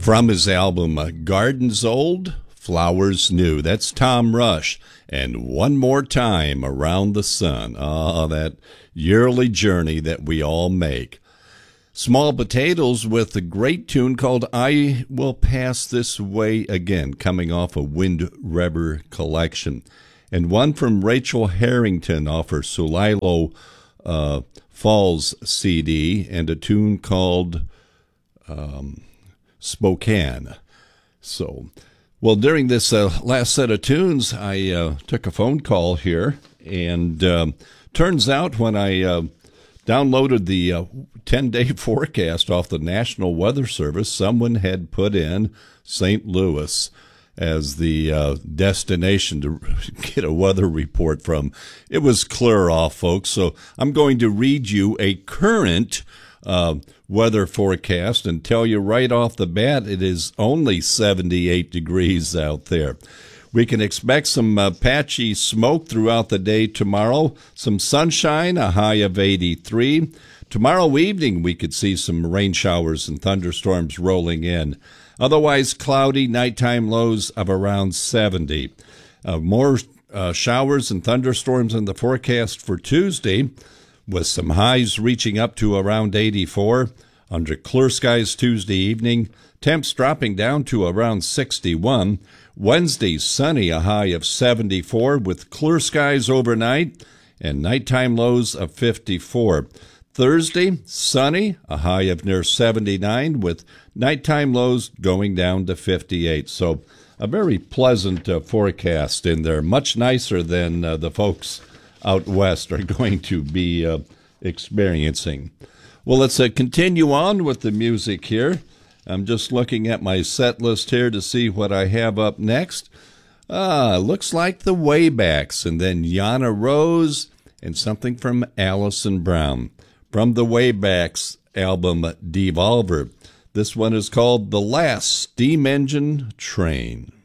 From his album Gardens Old, Flowers New. That's Tom Rush. And One More Time Around the Sun. Ah, that yearly journey that we all make. Small Potatoes with a great tune called I Will Pass This Way Again, coming off a Wind River collection. And one from Rachel Harrington off her Sulilo Falls CD, and a tune called Spokane. So, well, during this last set of tunes, I took a phone call here, and turns out when I downloaded the 10-day forecast off the National Weather Service, someone had put in St. Louis as the destination to get a weather report from. It was clear off, folks, so I'm going to read you a current weather forecast and tell you right off the bat it is only 78 degrees out there. We can expect some patchy smoke throughout the day tomorrow, some sunshine, a high of 83. Tomorrow evening we could see some rain showers and thunderstorms rolling in. Otherwise cloudy, nighttime lows of around 70. More showers and thunderstorms in the forecast for Tuesday, with some highs reaching up to around 84. Under clear skies Tuesday evening, temps dropping down to around 61. Wednesday, sunny, a high of 74 with clear skies overnight and nighttime lows of 54. Thursday, sunny, a high of near 79 with nighttime lows going down to 58. So a very pleasant forecast in there, much nicer than the folks out west are going to be experiencing. Well, let's continue on with the music here. I'm just looking at my set list here to see what I have up next. Looks like the Waybacks, and then Yana Rose, and something from Alison Brown. From the Waybacks album Devolver. This one is called The Last Steam Engine Train.